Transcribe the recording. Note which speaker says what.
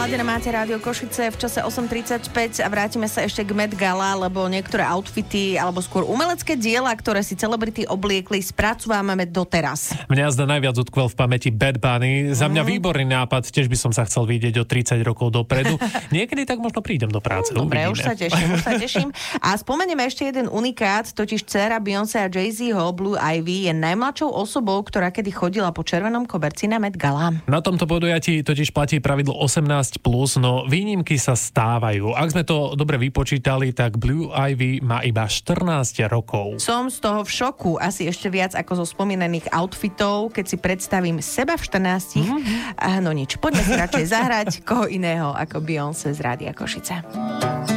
Speaker 1: Naladené máte Rádio Košice v čase 8.35 a vrátime sa ešte k Met Gala, lebo niektoré outfity, alebo skôr umelecké diela, ktoré si celebrity obliekli, spracovávame doteraz.
Speaker 2: Mňa zda najviac utkvel v pamäti Bad Bunny. Za mňa výborný nápad, tiež by som sa chcel vidieť o 30 rokov dopredu. Niekedy tak možno prídem do práce.
Speaker 1: Dobre, už sa teším. A spomenieme ešte jeden unikát, totiž dcéra Beyoncé a Jay-Zho, Blue Ivy, je najmladšou osobou, ktorá kedy chodila po červenom koberci na Met Gala.
Speaker 2: Na tomto podujatí totiž platí pravidlo 18+, no výnimky sa stávajú. Ak sme to dobre vypočítali, tak Blue Ivy má iba 14 rokov.
Speaker 1: Som z toho v šoku, asi ešte viac ako zo spomínaných outfitov, keď si predstavím seba v 14. No nič, poďme si radšej zahrať koho iného ako Beyoncé z Rádia Košice.